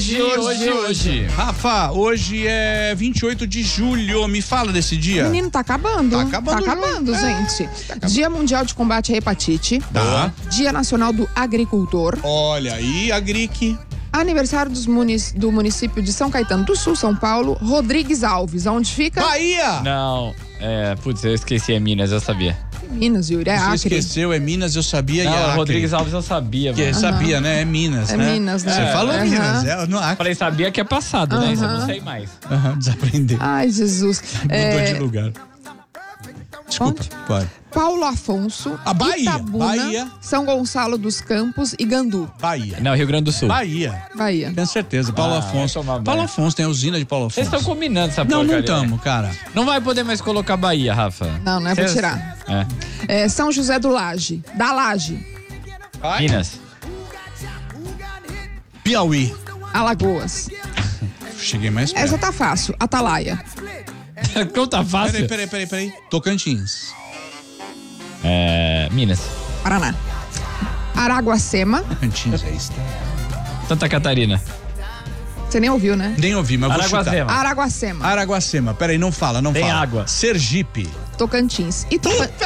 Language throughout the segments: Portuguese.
Hoje. Rafa, hoje é 28 de julho. Me fala desse dia. Menino, tá acabando. Tá acabando, gente. Dia Mundial de Combate à Hepatite. Tá. Dia Nacional do Agricultor. Olha aí, a Grique. Aniversário do município de São Caetano do Sul, São Paulo. Rodrigues Alves, onde fica? Bahia! Não, eu esqueci, é Minas, eu sabia. Minas, Yuri, é Você Acre. esqueceu, é Minas, eu sabia. Não, e Acre. Rodrigues Alves eu sabia, Que mano. sabia, né? É Minas, É né? Minas, né? Você falou Minas, é no Acre. Falei, sabia que é passado, né? Isso eu não sei mais. Desaprendeu. Ai, Jesus. Mudou de lugar. Desculpa, pode. Paulo Afonso, A Bahia, Itabuna, Bahia. São Gonçalo dos Campos e Gandu. Bahia. Não, Rio Grande do Sul. Bahia. Bahia. Tenho certeza. Paulo Afonso. vai tomar banho. Paulo Afonso, tem a usina de Paulo Vocês Afonso. estão combinando essa Não, porcaria. não estamos, cara. Não vai poder mais colocar Bahia, Rafa. Não é pra Cês- tirar. É. São José do Laje. Da Laje. Minas. Piauí. Alagoas. Cheguei mais perto. Essa tá fácil. Atalaia. Como tá fácil? Peraí. Tocantins. Minas. Paraná. Araguacema. Tocantins é isso. Santa Catarina. Você nem ouviu, né? Nem ouvi, mas vou chutar. Araguazema. Araguacema. Araguacema. Peraí, não fala. Tem fala. água. Sergipe. Tocantins. E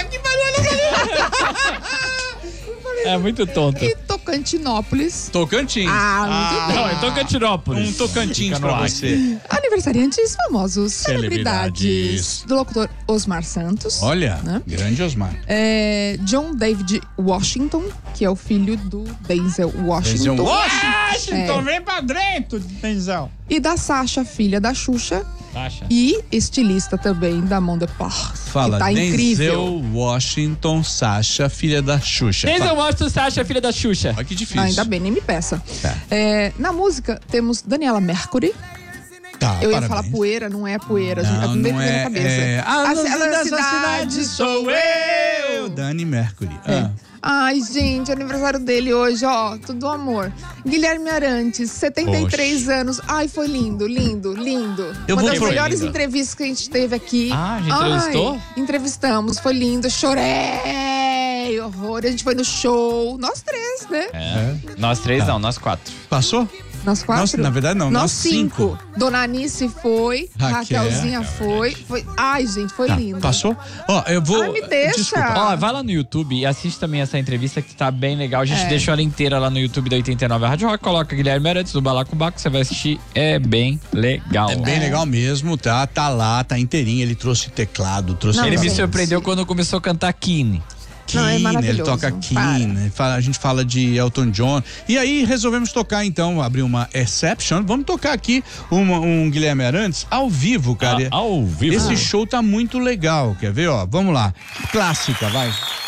É muito tonto. Tocantinópolis. Tocantins. Muito bem. Não, é Tocantinópolis. Um Tocantins Fica no pra Acre. você. Aniversariantes famosos. Celebridades. Celebridades. Do locutor Osmar Santos. Olha, Né? grande Osmar. John David Washington, que é o filho do Denzel Washington. Denzel Washington, vem pra dentro, Denzel. E da Sasha, filha da Xuxa. Sasha. E estilista também da Mão de Porte. Fala, que tá incrível. Denzel Washington, Sasha, filha da Xuxa. Denzel Fala. Washington, Sasha, filha da Xuxa. Olha que difícil. Ainda bem, nem me peça. Tá. Na música, temos Daniela Mercury. Tá, Eu ia parabéns. falar poeira, não é poeira. Não, a primeira não que vem é, na cabeça. é... A cela da cidade sou eu. Dani Mercury. Ai, gente, aniversário dele hoje, ó, tudo amor. Guilherme Arantes, 73 anos. Ai, foi lindo. Eu Uma vou das pro- melhores lindo. entrevistas que a gente teve aqui. Ah, a gente entrevistou? Ai, entrevistamos, foi lindo. Chorei, horror. A gente foi no show, nós três, né? Nós três não, nós quatro. Passou? Nós quatro? Nós, na verdade, não, nós cinco. Dona Anice foi, Raquel, Raquelzinha foi. Ai, gente, foi Tá, lindo. passou? Ó, eu vou... Ai, me deixa. Desculpa. Ó, vai lá no YouTube e assiste também essa entrevista que tá bem legal. A gente deixou ela inteira lá no YouTube da 89 Rádio Rock. Coloca Guilherme Arantes do Balacobaco, você vai assistir. É bem legal. É bem legal mesmo, tá? Tá lá, tá inteirinho. Ele trouxe teclado, trouxe... Não, Ele me gente. surpreendeu quando começou a cantar Kine. Não, é Keane, ele maravilhoso. toca Keane, a gente fala de Elton John. E aí resolvemos tocar então, abrir uma exception. Vamos tocar aqui um Guilherme Arantes ao vivo, cara. Ao vivo. Esse show tá muito legal, quer ver? Ó, vamos lá. Clássica, vai.